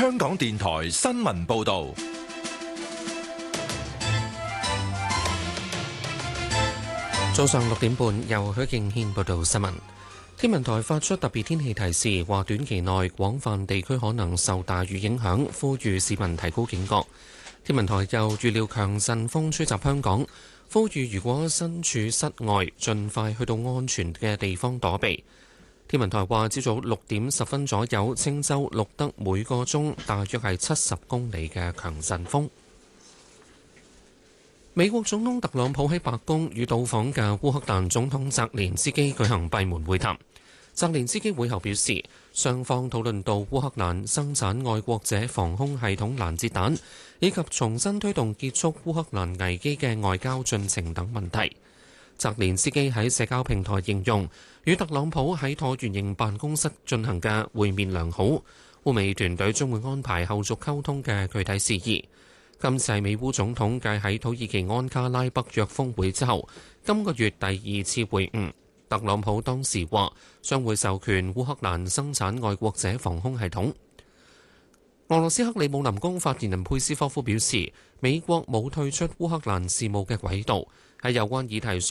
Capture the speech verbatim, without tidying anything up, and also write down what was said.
香港電台新聞報道。 早上六點半，由許敬軒報道新聞。天文台發出特別天氣提示，話短期內廣泛地區可能受大雨影響，呼籲市民提高警覺。天文台又預料強陣風吹襲香港，呼籲如果身處室外，盡快去到安全嘅地方躲避。天文台話，朝早六點十分左右，青州錄得每個鐘大約係七十公里嘅強陣風。美國總統特朗普喺白宮與到訪嘅烏克蘭總統澤連斯基舉行閉門會談。澤連斯基會後表示，雙方討論到烏克蘭生產愛國者防空系統攔截彈，以及重新推動結束烏克蘭危機嘅外交進程等問題。澤連斯基喺社交平台形容，與特朗普喺橢圓形辦公室進行嘅會面良好，烏美團隊將會安排後續溝通嘅具體事宜。今次係美烏總統繼喺土耳其安卡拉北約峰會之後，今個月第二次會晤。特朗普當時話將會授權烏克蘭生產愛國者防空系統。俄羅斯克里姆林宮發言人佩斯科夫表示，美國冇退出烏克蘭事務嘅軌道，喺有關議題上